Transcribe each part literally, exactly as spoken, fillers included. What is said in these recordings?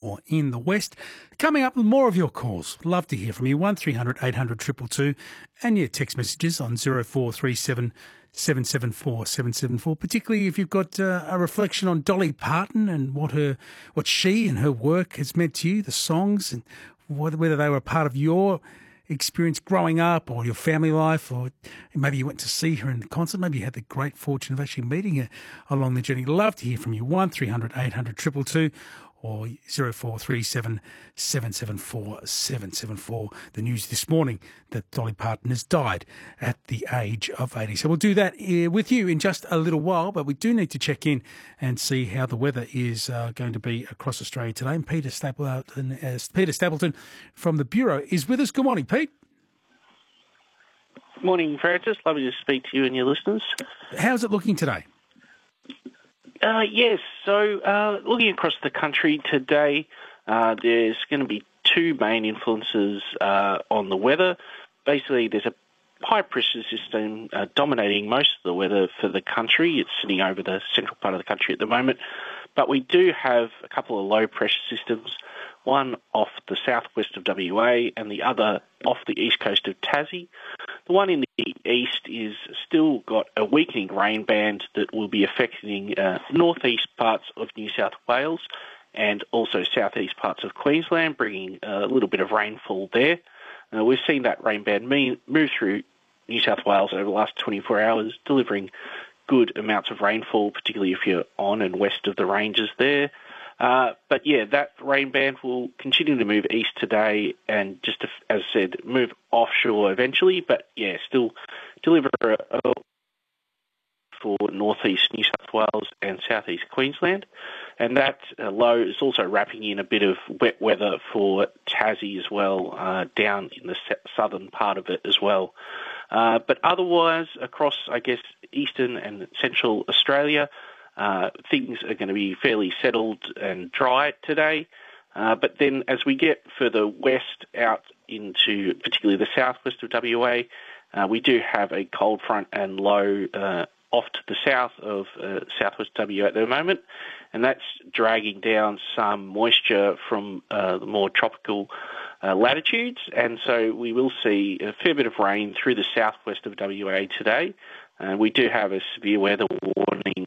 or in the west. Coming up with more of your calls. Love to hear from you. one three hundred eight hundred two two two and your text messages on zero four three seven seven seven four seven seven four, particularly if you've got uh, a reflection on Dolly Parton and what her, what she and her work has meant to you, the songs, and whether, whether they were part of your experience growing up or your family life, or maybe you went to see her in concert, maybe you had the great fortune of actually meeting her along the journey. Love to hear from you. one three hundred eight hundred two two two or zero four three seven seven seven four seven seven four. The news this morning that Dolly Parton has died at the age of eighty. So we'll do that uh, with you in just a little while, but we do need to check in and see how the weather is uh, going to be across Australia today. And Peter Stapleton, uh, Peter Stapleton from the Bureau is with us. Good morning, Pete. Morning, Francis. Lovely to speak to you and your listeners. How's it looking today? Uh, yes, so uh, looking across the country today, uh, there's going to be two main influences uh, on the weather. Basically, there's a high-pressure system uh, dominating most of the weather for the country. It's sitting over the central part of the country at the moment. But we do have a couple of low-pressure systems, one off the southwest of W A and the other off the east coast of Tassie. The one in the east is still got a weakening rain band that will be affecting uh, northeast parts of New South Wales and also southeast parts of Queensland, bringing a little bit of rainfall there. Uh, we've seen that rain band mean, move through New South Wales over the last twenty-four hours, delivering good amounts of rainfall, particularly if you're on and west of the ranges there. Uh, but yeah, that rain band will continue to move east today and just, to, as I said, move offshore eventually. But yeah, still deliver a, a for northeast New South Wales and southeast Queensland. And that uh, low is also wrapping in a bit of wet weather for Tassie as well, uh, down in the southern part of it as well. Uh, but otherwise, across, I guess, eastern and central Australia, Uh, things are going to be fairly settled and dry today. Uh, but then as we get further west out into particularly the southwest of W A, uh, we do have a cold front and low uh, off to the south of uh, southwest W A at the moment, and that's dragging down some moisture from uh, the more tropical uh, latitudes. And so we will see a fair bit of rain through the southwest of W A today. Uh, we do have a severe weather warning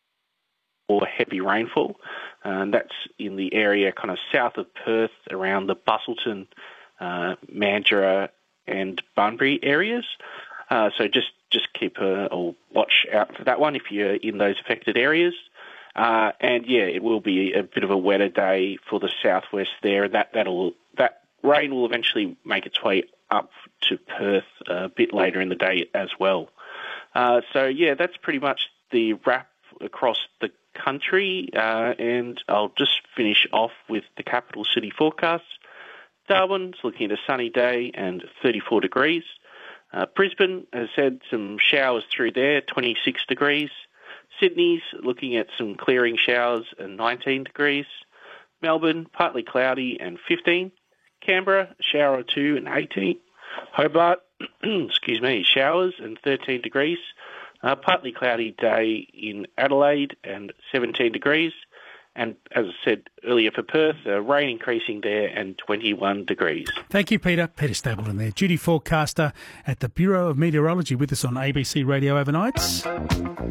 or heavy rainfall, and that's in the area kind of south of Perth, around the Busselton, uh, Mandurah and Bunbury areas. Uh, so just, just keep a, a watch out for that one if you're in those affected areas. Uh, and yeah, it will be a bit of a wetter day for the southwest there, and that, that'll, that rain will eventually make its way up to Perth a bit later in the day as well. Uh, so yeah, that's pretty much the wrap across the country, uh, and I'll just finish off with the capital city forecasts. Darwin's looking at a sunny day and thirty-four degrees. Uh, Brisbane has had some showers through there, twenty-six degrees. Sydney's looking at some clearing showers and nineteen degrees. Melbourne, partly cloudy and fifteen. Canberra, a shower or two and eighteen. Hobart, excuse me, showers and thirteen degrees. Uh, partly cloudy day in Adelaide and seventeen degrees. And as I said earlier for Perth, uh, rain increasing there and twenty-one degrees. Thank you, Peter. Peter Stapleton there, duty forecaster at the Bureau of Meteorology, with us on A B C Radio overnights.